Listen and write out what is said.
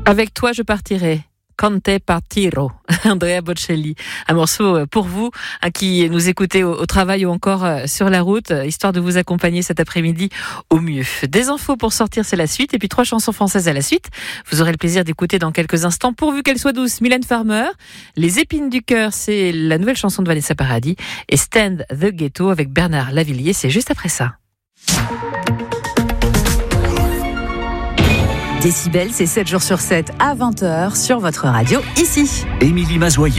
Avec toi, je partirai. Cante partiro, Andrea Bocelli. Un morceau pour vous qui nous écoutez au travail ou encore sur la route, histoire de vous accompagner cet après-midi au mieux. Des infos pour sortir, c'est la suite. Et puis 3 chansons françaises à la suite. Vous aurez le plaisir d'écouter dans quelques instants, pourvu qu'elle soit douce, Mylène Farmer. Les épines du cœur, c'est la nouvelle chanson de Vanessa Paradis. Et Stand the Ghetto avec Bernard Lavilliers, c'est juste après ça. Décibel, c'est 7 jours sur 7 à 20h sur votre radio ici. Émilie Mazoyer.